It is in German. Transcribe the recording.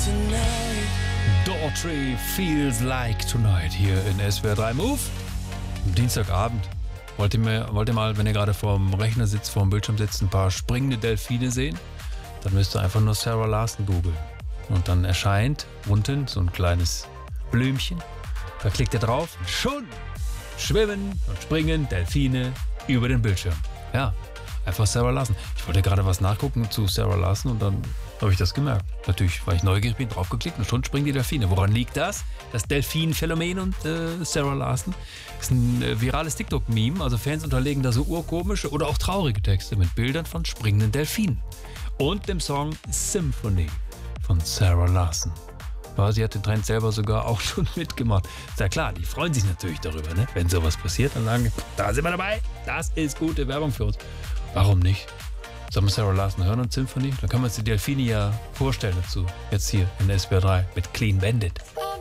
Daughtry Feels Like Tonight hier in SWR 3 Move. Am Dienstagabend. Wollt ihr mal, wenn ihr gerade vorm Rechner sitzt, vorm Bildschirm sitzt, ein paar springende Delfine sehen? Dann müsst ihr einfach nur Sarah Larson googeln. Und dann erscheint unten so ein kleines Blümchen. Da klickt ihr drauf und schon schwimmen und springen Delfine über den Bildschirm. Ja, einfach Sarah Larson. Ich wollte gerade was nachgucken zu Sarah Larson und dann habe ich das gemerkt. Natürlich, weil ich neugierig bin, draufgeklickt und schon springen die Delfine. Woran liegt das? Das Delfin-Phänomen und Sarah Larson ist ein virales TikTok-Meme. Also Fans unterlegen da so urkomische oder auch traurige Texte mit Bildern von springenden Delfinen. Und dem Song Symphony von Sarah Larson. Ja, sie hat den Trend selber sogar auch schon mitgemacht. Ist ja klar, die freuen sich natürlich darüber, ne? Wenn sowas passiert, dann sagen, da sind wir dabei. Das ist gute Werbung für uns. Warum nicht? Sollen wir Sarah Larson hören und Symphony? Dann können wir uns die Delfine ja vorstellen dazu. Jetzt hier in SWR 3 mit Clean Bandit.